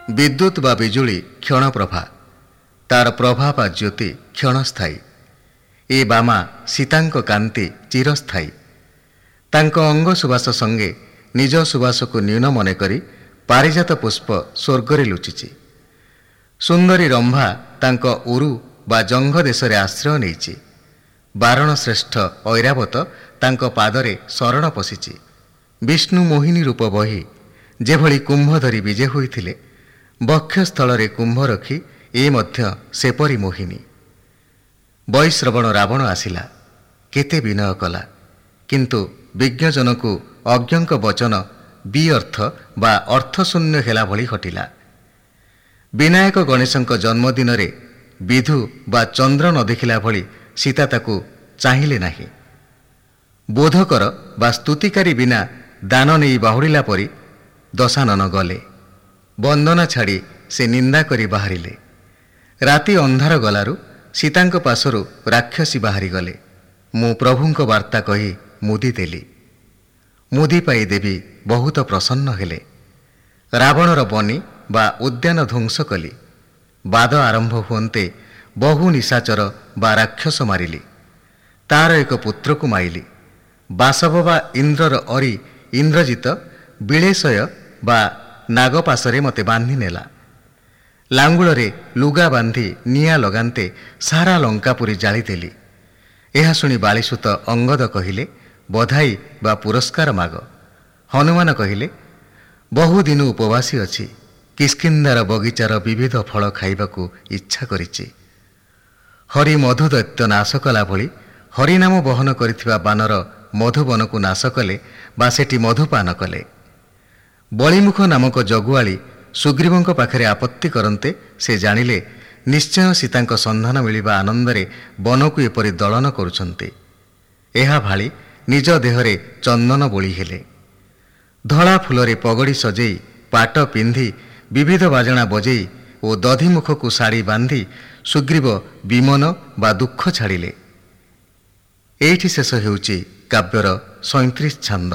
ବିଦ୍ୟୁତ୍ ବା ବିଜୁଳି କ୍ଷଣପ୍ରଭା, ତାର ପ୍ରଭା ବା ଜ୍ୟୋତି କ୍ଷଣସ୍ଥାୟୀ। ଏ ବାମା ସୀତାଙ୍କ କାନ୍ତି ଚିରସ୍ଥାୟୀ। ତାଙ୍କ ଅଙ୍ଗ ସୁବାସ ସଙ୍ଗେ ନିଜ ସୁବାସକୁ ନ୍ୟୁନ ମନେକରି ପାରିଜାତ ପୁଷ୍ପ ସ୍ୱର୍ଗରେ ଲୁଚିଛି। ସୁନ୍ଦରୀ ରମ୍ଭା ତାଙ୍କ ଉରୁ ବା ଜଙ୍ଘ ଦେଶରେ ଆଶ୍ରୟ ନେଇଛି। ବାରଣ ଶ୍ରେଷ୍ଠ ଐରାବତ ତାଙ୍କ ପାଦରେ ଶରଣ ପଶିଛି। ବିଷ୍ଣୁ ମୋହିନୀ ରୂପ ବହି ଯେଭଳି କୁମ୍ଭ ଧରି ବିଜେ ହୋଇଥିଲେ, ବକ୍ଷସ୍ଥଳରେ କୁମ୍ଭ ରଖି ଏ ମଧ୍ୟ ସେପରି ମୋହିନୀ। ବୈଶ୍ରବଣ ରାବଣ ଆସିଲା, କେତେ ବିନୟ କଲା, କିନ୍ତୁ ବିଜ୍ଞଜନକୁ ଅଜ୍ଞଙ୍କ ବଚନ ବିଅର୍ଥ ବା ଅର୍ଥଶୂନ୍ୟ ହେଲା ଭଳି ଘଟିଲା। ବିନାୟକ ଗଣେଶଙ୍କ ଜନ୍ମଦିନରେ ବିଧୁ ବା ଚନ୍ଦ୍ର ନ ଦେଖିଲା ଭଳି ସୀତା ତାକୁ ଚାହିଁଲେ ନାହିଁ। ବୋଧକର ବା ସ୍ତୁତିକାରୀ ବିନା ଦାନ ନେଇ ବାହୁଡ଼ିଲା ପରି ଦଶାନନ ଗଲେ। ବନ୍ଦନା ଛାଡ଼ି ସେ ନିନ୍ଦା କରି ବାହାରିଲେ। ରାତି ଅନ୍ଧାର ଗଲାରୁ ସୀତାଙ୍କ ପାଶରୁ ରାକ୍ଷସୀ ବାହାରିଗଲେ। ମୁଁ ପ୍ରଭୁଙ୍କ ବାର୍ତ୍ତା କହି ମୁଦି ଦେଲି। ମୁଦି ପାଇ ଦେବୀ ବହୁତ ପ୍ରସନ୍ନ ହେଲେ। ରାବଣର ବନି ବା ଉଦ୍ୟାନ ଧ୍ୱଂସ କଲି। ବାଦ ଆରମ୍ଭ ହୁଅନ୍ତେ ବହୁ ନିଶାଚର ବା ରାକ୍ଷସ ମାରିଲି। ତାର ଏକ ପୁତ୍ରକୁ ମାଇଲି। ବାସବ ବା ଇନ୍ଦ୍ରର ଅରି ଇନ୍ଦ୍ରଜିତ ବିଳେଶୟ ବା ନାଗପାଶରେ ମୋତେ ବାନ୍ଧି ନେଲା। ଲାଙ୍ଗୁଳରେ ଲୁଗା ବାନ୍ଧି ନିଆଁ ଲଗାନ୍ତେ ସାରା ଲଙ୍କାପୁରୀ ଜାଳିଦେଲି। ଏହା ଶୁଣି ବାଳିସୁତ ଅଙ୍ଗଦ କହିଲେ, ବଧାଇ ବା ପୁରସ୍କାର ମାଗ। ହନୁମାନ କହିଲେ, ବହୁଦିନ ଉପବାସୀ ଅଛି। କିଷ୍କିନ୍ଧାର ବଗିଚାର ବିବିଧ ଫଳ ଖାଇବାକୁ ଇଚ୍ଛା କରିଛି। ହରି ମଧୁ ଦୈତ୍ୟ ନାଶ କଲା ଭଳି ହରିନାମ ବହନ କରିଥିବା ବାନର ମଧୁବନକୁ ନାଶ କଲେ ବା ସେଠି ମଧୁପାନ କଲେ। ବଳିମୁଖ ନାମକ ଜଗୁଆଳି ସୁଗ୍ରୀବଙ୍କ ପାଖରେ ଆପତ୍ତି କରନ୍ତେ ସେ ଜାଣିଲେ ନିଶ୍ଚୟ ସୀତାଙ୍କ ସନ୍ଧାନ ମିଳିବା ଆନନ୍ଦରେ ବନକୁ ଏପରି ଦଳନ କରୁଛନ୍ତି। ଏହା ଭାଳି ନିଜ ଦେହରେ ଚନ୍ଦନ ବୋଳି ହେଲେ। ଧଳା ଫୁଲରେ ପଗଡ଼ି ସଜେଇ, ପାଟ ପିନ୍ଧି, ବିବିଧ ବାଜଣା ବଜେଇ ଓ ଦଧିମୁଖକୁ ଶାଢ଼ୀ ବାନ୍ଧି ସୁଗ୍ରୀବ ବିମନ ବା ଦୁଃଖ ଛାଡ଼ିଲେ। ଏଇଠି ଶେଷ ହେଉଛି କାବ୍ୟର 37 ଛାନ୍ଦ।